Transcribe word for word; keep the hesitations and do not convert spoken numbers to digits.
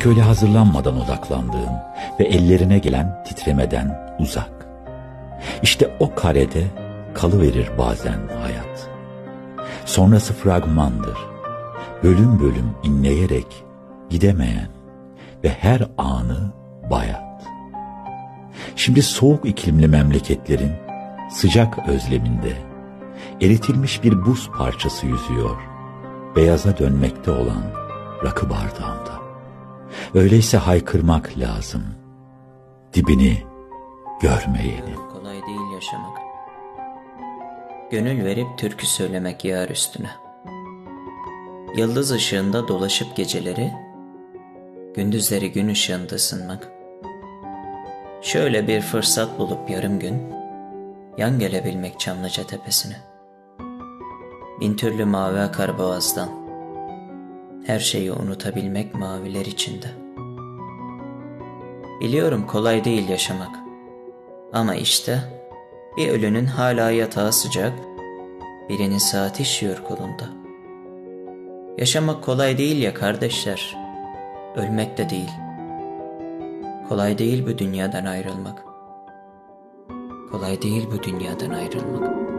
Pek öyle hazırlanmadan odaklandığın ve ellerine gelen titremeden uzak. İşte o karede kalıverir bazen hayat. Sonrası fragmandır. Bölüm bölüm inleyerek gidemeyen ve her anı bayat. Şimdi soğuk iklimli memleketlerin sıcak özleminde eritilmiş bir buz parçası yüzüyor, beyaza dönmekte olan rakı bardağında. Öyleyse haykırmak lazım, dibini görmeyelim. Kolay değil yaşamak. Gönül verip türkü söylemek yar üstüne. Yıldız ışığında dolaşıp geceleri, gündüzleri gün ışığında ısınmak. Şöyle bir fırsat bulup yarım gün, yan gelebilmek Çamlıca tepesine. Bin türlü mavi akar boğazdan, her şeyi unutabilmek maviler içinde. Biliyorum kolay değil yaşamak. Ama işte bir ölünün hala yatağı sıcak, birinin saati işiyor kolunda. Yaşamak kolay değil ya kardeşler, ölmek de değil. Kolay değil bu dünyadan ayrılmak. Kolay değil bu dünyadan ayrılmak.